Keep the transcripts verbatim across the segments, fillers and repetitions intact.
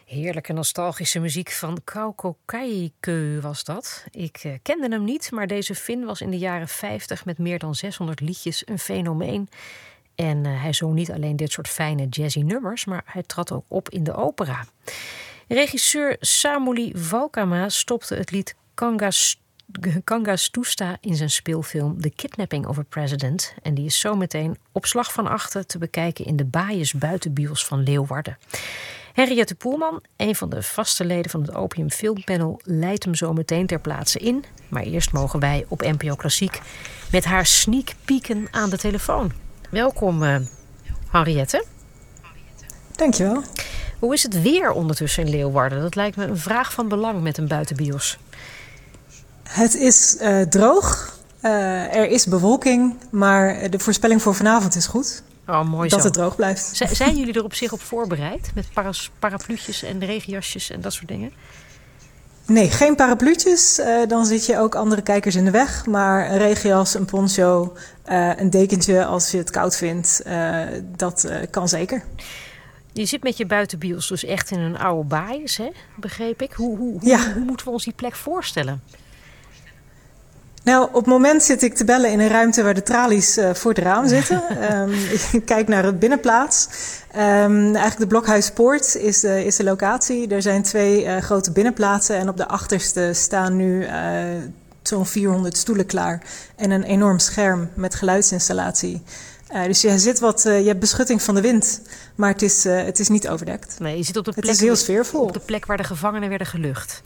Heerlijke nostalgische muziek van Kauko Käikö was dat. Ik uh, kende hem niet, maar deze Fin was in de jaren vijftig met meer dan zeshonderd liedjes een fenomeen. En uh, hij zong niet alleen dit soort fijne jazzy nummers, maar hij trad ook op in de opera. Regisseur Samuli Valkama stopte het lied Kangas, Kangas Tusta in zijn speelfilm The Kidnapping of a President. En die is zometeen op slag van achten te bekijken in de Baaiers buitenbios van Leeuwarden. Henriette Poelman, een van de vaste leden van het Opium Filmpanel, leidt hem zo meteen ter plaatse in. Maar eerst mogen wij op N P O Klassiek met haar sneak peeken aan de telefoon. Welkom, uh, Henriette. Dankjewel. Hoe is het weer ondertussen in Leeuwarden? Dat lijkt me een vraag van belang met een buitenbios. Het is uh, droog, uh, er is bewolking, maar de voorspelling voor vanavond is goed. Oh, mooi dat zo. het droog blijft. Z- zijn jullie er op zich op voorbereid? Met paras- parapluutjes en regenjasjes en dat soort dingen? Nee, geen parapluutjes. Uh, dan zit je ook andere kijkers in de weg. Maar een regenjas, een poncho, uh, een dekentje als je het koud vindt, uh, dat uh, kan zeker. Je zit met je buitenbios dus echt in een oude baaiers, hè? Begreep ik. Hoe, hoe, hoe, Ja. hoe, hoe moeten we ons die plek voorstellen? Nou, op het moment zit ik te bellen in een ruimte waar de tralies uh, voor het raam zitten. um, ik kijk naar de binnenplaats. Um, eigenlijk de Blokhuispoort is de, is de locatie. Er zijn twee uh, grote binnenplaatsen en op de achterste staan nu uh, zo'n vierhonderd stoelen klaar. En een enorm scherm met geluidsinstallatie. Uh, dus je, zit wat, uh, je hebt beschutting van de wind, maar het is, uh, het is niet overdekt. Nee, je zit op de plek, het is heel sfeervol. op de plek waar de gevangenen werden gelucht.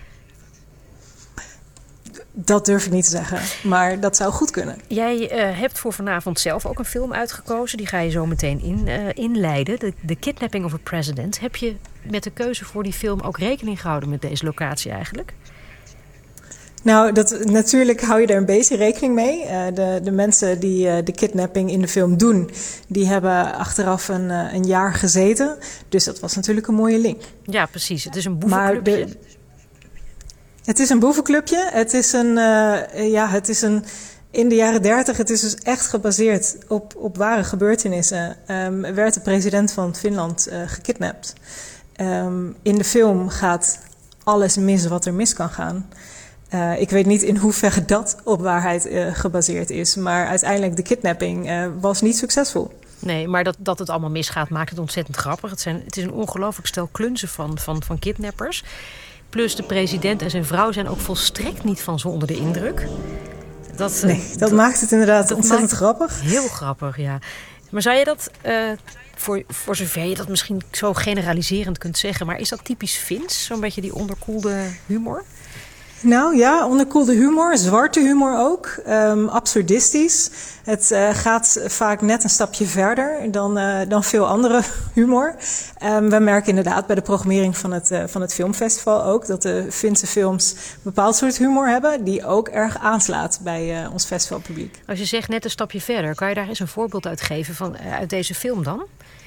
Dat durf ik niet te zeggen, maar dat zou goed kunnen. Jij uh, hebt voor vanavond zelf ook een film uitgekozen. Die ga je zo meteen in, uh, inleiden. The, The Kidnapping of a President. Heb je met de keuze voor die film ook rekening gehouden met deze locatie eigenlijk? Nou, dat, natuurlijk hou je er een beetje rekening mee. Uh, de, de mensen die uh, de kidnapping in de film doen, die hebben achteraf een, uh, een jaar gezeten. Dus dat was natuurlijk een mooie link. Ja, precies. Het is een boevenclubje. Maar de, het is een boevenclubje. Het is een, uh, ja, het is een, in de jaren dertig, het is dus echt gebaseerd op, op ware gebeurtenissen. Um, werd de president van Finland uh, gekidnapt. Um, in de film gaat alles mis wat er mis kan gaan. Uh, ik weet niet in hoeverre dat op waarheid uh, gebaseerd is. Maar uiteindelijk de kidnapping uh, was niet succesvol. Nee, maar dat, dat het allemaal misgaat maakt het ontzettend grappig. Het, zijn, het is een ongelooflijk stel klunzen van, van, van kidnappers. Plus de president en zijn vrouw zijn ook volstrekt niet van zo onder de indruk. Dat, nee, dat, dat maakt het inderdaad dat ontzettend grappig. Heel grappig, ja. Maar zou je dat, uh, voor, voor zover je dat misschien zo generaliserend kunt zeggen, maar is dat typisch Fins? Zo'n beetje die onderkoelde humor? Nou ja, onderkoelde humor, zwarte humor ook, um, absurdistisch. Het uh, gaat vaak net een stapje verder dan, uh, dan veel andere humor. Um, we merken inderdaad bij de programmering van het, uh, van het filmfestival ook dat de Finse films een bepaald soort humor hebben die ook erg aanslaat bij uh, ons festivalpubliek. Als je zegt net een stapje verder, kan je daar eens een voorbeeld uit geven van, uh, uit deze film dan?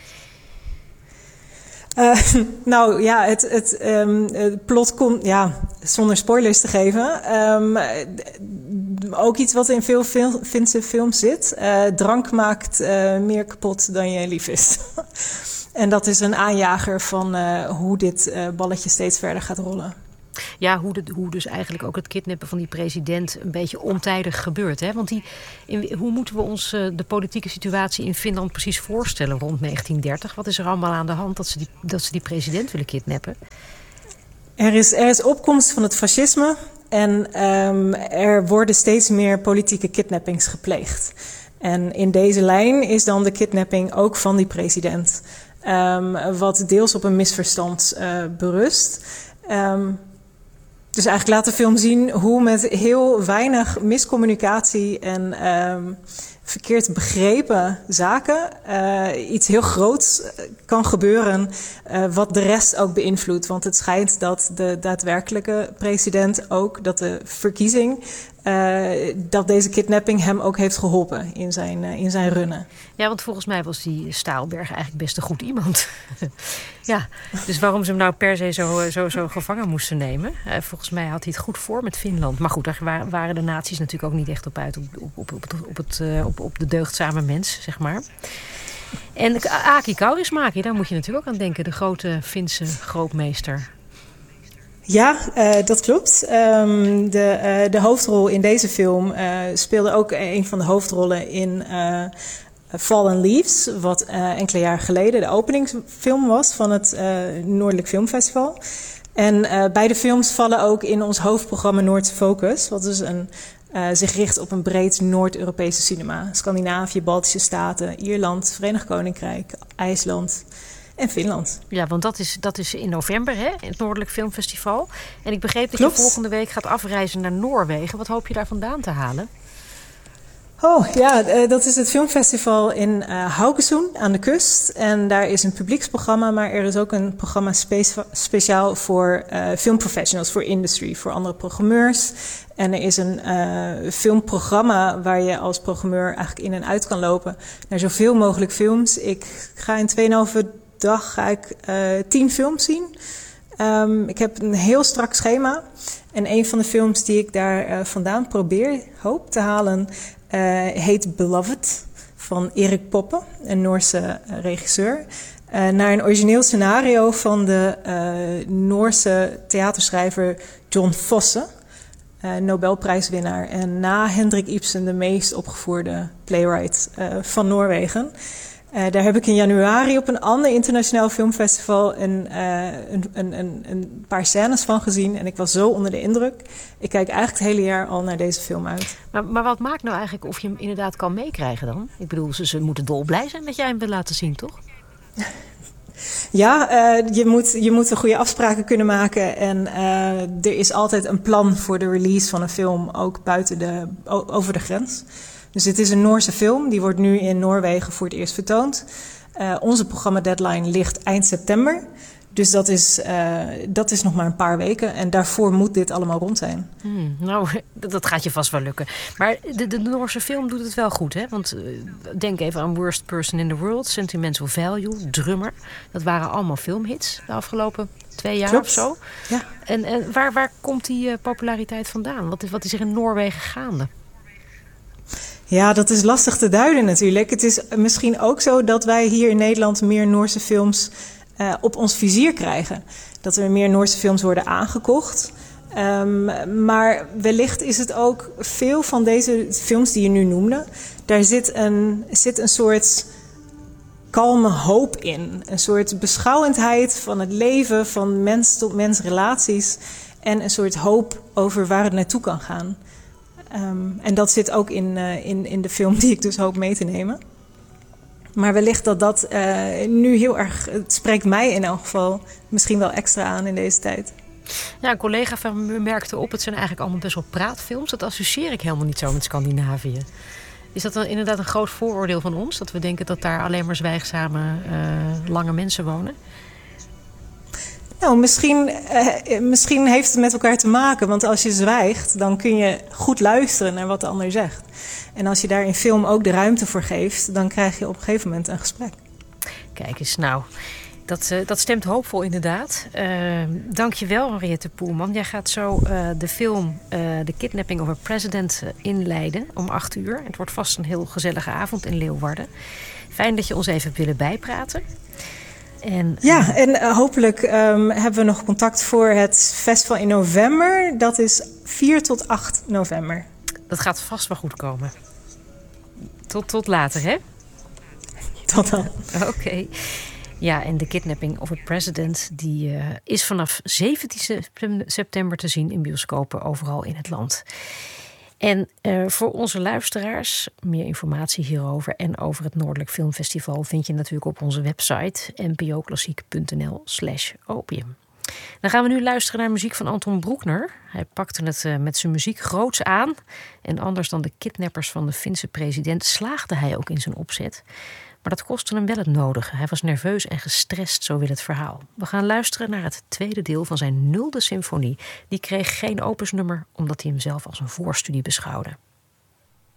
Uh, nou ja, het, het, um, het plot komt, ja, zonder spoilers te geven. Um, ook iets wat in veel fil- Finse films zit. Uh, drank maakt uh, meer kapot dan je lief is. En dat is een aanjager van uh, hoe dit uh, balletje steeds verder gaat rollen. Ja, hoe, de, hoe dus eigenlijk ook het kidnappen van die president een beetje ontijdig gebeurt. Hè? Want die, in, hoe moeten we ons uh, de politieke situatie in Finland precies voorstellen rond negentien dertig? Wat is er allemaal aan de hand dat ze die, dat ze die president willen kidnappen? Er is, er is opkomst van het fascisme en um, er worden steeds meer politieke kidnappings gepleegd. En in deze lijn is dan de kidnapping ook van die president. Um, wat deels op een misverstand uh, berust. Um, Dus eigenlijk laat de film zien hoe met heel weinig miscommunicatie en um, verkeerd begrepen zaken uh, iets heel groots kan gebeuren uh, wat de rest ook beïnvloedt. Want het schijnt dat de daadwerkelijke president ook, dat de verkiezing, uh, dat deze kidnapping hem ook heeft geholpen in zijn, uh, in zijn runnen. Ja, want volgens mij was die Staalberg eigenlijk best een goed iemand. Ja, dus waarom ze hem nou per se zo, zo, zo gevangen moesten nemen. Uh, volgens mij had hij het goed voor met Finland. Maar goed, daar waren, waren de naties natuurlijk ook niet echt op uit. Op, op, op, op, het, op, het, uh, op, op de deugdzame mens, zeg maar. En Aki Kaurismäki, daar moet je natuurlijk ook aan denken. De grote Finse grootmeester. Ja, uh, dat klopt. Um, de, uh, de hoofdrol in deze film uh, speelde ook een van de hoofdrollen in uh, Fallen Leaves, wat uh, enkele jaar geleden de openingsfilm was van het uh, Noordelijk Filmfestival. En uh, beide films vallen ook in ons hoofdprogramma Noordse Focus, wat dus een, uh, zich richt op een breed Noord-Europese cinema. Scandinavië, Baltische Staten, Ierland, Verenigd Koninkrijk, IJsland en Finland. Ja, want dat is, dat is in november, hè, in het Noordelijk Filmfestival. En ik begreep dat Klopt. je volgende week gaat afreizen naar Noorwegen. Wat hoop je daar vandaan te halen? Oh ja, uh, dat is het filmfestival in uh, Haugesund aan de kust. En daar is een publieksprogramma, maar er is ook een programma spe- speciaal voor uh, filmprofessionals, voor industry, voor andere programmeurs. En er is een uh, filmprogramma waar je als programmeur eigenlijk in en uit kan lopen naar zoveel mogelijk films. Ik ga in tweeënhalve dag ga ik uh, tien films zien. Um, ik heb een heel strak schema. En een van de films die ik daar uh, vandaan probeer, hoop te halen, uh, heet Beloved van Erik Poppe, een Noorse uh, regisseur. Uh, naar een origineel scenario van de uh, Noorse theaterschrijver John Fosse, uh, Nobelprijswinnaar. En na Hendrik Ibsen de meest opgevoerde playwright uh, van Noorwegen. Uh, daar heb ik in januari op een ander internationaal filmfestival een, uh, een, een, een, een paar scènes van gezien. En ik was zo onder de indruk. Ik kijk eigenlijk het hele jaar al naar deze film uit. Maar, maar wat maakt nou eigenlijk of je hem inderdaad kan meekrijgen dan? Ik bedoel, ze, ze moeten dolblij zijn dat jij hem wil laten zien, toch? Ja, uh, je, moet, je moet een goede afspraken kunnen maken. En uh, er is altijd een plan voor de release van een film, ook buiten de, over de grens. Dus het is een Noorse film, die wordt nu in Noorwegen voor het eerst vertoond. Uh, onze programma deadline ligt eind september. Dus dat is, uh, dat is nog maar een paar weken. En daarvoor moet dit allemaal rond zijn. Hmm, nou, dat gaat je vast wel lukken. Maar de, de Noorse film doet het wel goed, hè? Want uh, denk even aan Worst Person in the World, Sentimental Value, Drummer. Dat waren allemaal filmhits de afgelopen twee jaar Klopt. of zo. Ja. En, en waar, waar komt die uh, populariteit vandaan? Wat is, wat is er in Noorwegen gaande? Ja, dat is lastig te duiden natuurlijk. Het is misschien ook zo dat wij hier in Nederland meer Noorse films uh, op ons vizier krijgen. Dat er meer Noorse films worden aangekocht. Um, maar wellicht is het ook veel van deze films die je nu noemde. Daar zit een, zit een soort kalme hoop in. Een soort beschouwendheid van het leven, van mens tot mens relaties. En een soort hoop over waar het naartoe kan gaan. Um, en dat zit ook in, uh, in, in de film die ik dus hoop mee te nemen. Maar wellicht dat dat uh, nu heel erg, het spreekt mij in elk geval misschien wel extra aan in deze tijd. Ja, een collega van me merkte op, het zijn eigenlijk allemaal best wel praatfilms. Dat associeer ik helemaal niet zo met Scandinavië. Is dat dan inderdaad een groot vooroordeel van ons? Dat we denken dat daar alleen maar zwijgzame, uh, lange mensen wonen? Nou, misschien, uh, misschien heeft het met elkaar te maken. Want als je zwijgt, dan kun je goed luisteren naar wat de ander zegt. En als je daar in film ook de ruimte voor geeft, dan krijg je op een gegeven moment een gesprek. Kijk eens, nou, dat, uh, dat stemt hoopvol inderdaad. Uh, Dank je wel, Henriette Poelman. Jij gaat zo uh, de film uh, The Kidnapping of a President uh, inleiden om acht uur. Het wordt vast een heel gezellige avond in Leeuwarden. Fijn dat je ons even hebt willen bijpraten. En, ja, en uh, hopelijk um, hebben we nog contact voor het festival in november. Dat is vier tot acht november. Dat gaat vast wel goed komen. Tot, tot later, hè? Tot dan. Oké. Okay. Ja, en de Kidnapping of a President die, uh, is vanaf zeventien september te zien in bioscopen overal in het land. En uh, voor onze luisteraars, meer informatie hierover en over het Noordelijk Filmfestival vind je natuurlijk op onze website n p o klassiek punt n l slash opium. Dan gaan we nu luisteren naar muziek van Anton Broekner. Hij pakte het uh, met zijn muziek groots aan. En anders dan de kidnappers van de Finse president slaagde hij ook in zijn opzet. Maar dat kostte hem wel het nodige. Hij was nerveus en gestrest, zo wil het verhaal. We gaan luisteren naar het tweede deel van zijn nulde symfonie. Die kreeg geen opusnummer, omdat hij hem zelf als een voorstudie beschouwde.